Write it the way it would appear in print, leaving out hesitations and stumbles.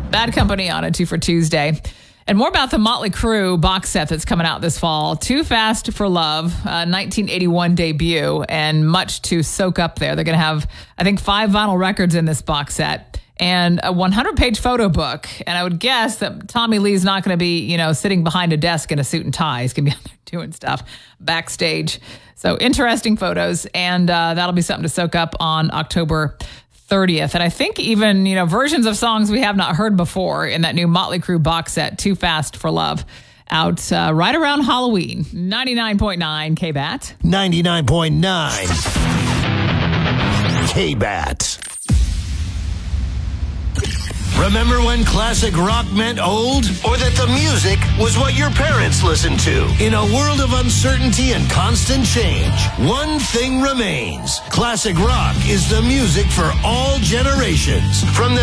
Bad Company on a 2 for Tuesday. And more about the Motley Crue box set that's coming out this fall. Too Fast for Love, 1981 debut, and much to soak up there. They're going to have, I think, 5 vinyl records in this box set and a 100-page photo book. And I would guess that Tommy Lee's not going to be, sitting behind a desk in a suit and tie. He's going to be out there doing stuff backstage. So interesting photos, and that'll be something to soak up on October 30th. And I think even, versions of songs we have not heard before in that new Motley Crue box set, Too Fast for Love, out right around Halloween. 99.9 KBAT. 99.9 KBAT. Remember when classic rock meant old? Or that the music was what your parents listened to? In a world of uncertainty and constant change, one thing remains. Classic rock is the music for all generations. From the